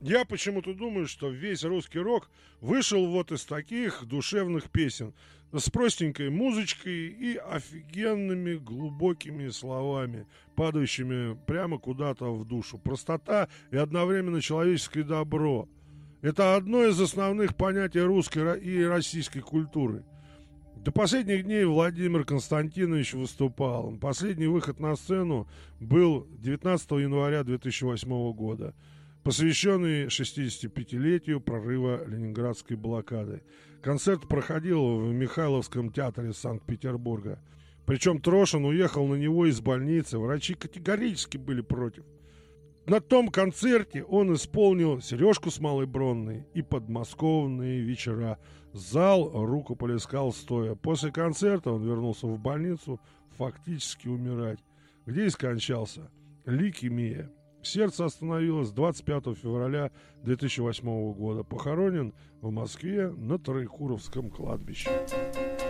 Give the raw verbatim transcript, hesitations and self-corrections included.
Я почему-то думаю, что весь русский рок вышел вот из таких душевных песен с простенькой музычкой и офигенными глубокими словами, падающими прямо куда-то в душу. Простота и одновременно человеческое добро. Это одно из основных понятий русской и российской культуры. До последних дней Владимир Константинович выступал. Последний выход на сцену был девятнадцатого января две тысячи восьмого года, посвященный шестидесятипятилетию прорыва Ленинградской блокады. Концерт проходил в Михайловском театре Санкт-Петербурга. Причем Трошин уехал на него из больницы. Врачи категорически были против. На том концерте он исполнил «Сережку с Малой Бронной» и «Подмосковные вечера». Зал рукоплескал стоя. После концерта он вернулся в больницу фактически умирать, где и скончался. Лейкемия. Сердце остановилось двадцать пятого февраля две тысячи восьмого года. Похоронен в Москве на Троекуровском кладбище.